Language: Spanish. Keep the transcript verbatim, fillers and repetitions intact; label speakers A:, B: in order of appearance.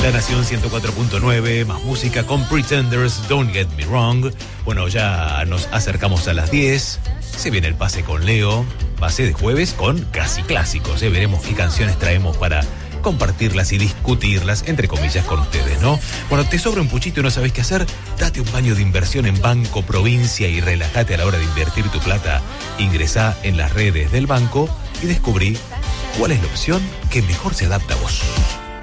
A: La Nación ciento cuatro punto nueve, más música con Pretenders, Don't Get Me Wrong. Bueno, ya nos acercamos a las diez. Se viene el pase con Leo. Pase de jueves con casi clásicos. ¿eh? Veremos qué canciones traemos para compartirlas y discutirlas, entre comillas, con ustedes, ¿no? Cuando te sobra un puchito y no sabes qué hacer, date un baño de inversión en Banco Provincia y relájate a la hora de invertir tu plata. Ingresá en las redes del banco y descubrí cuál es la opción que mejor se adapta a vos.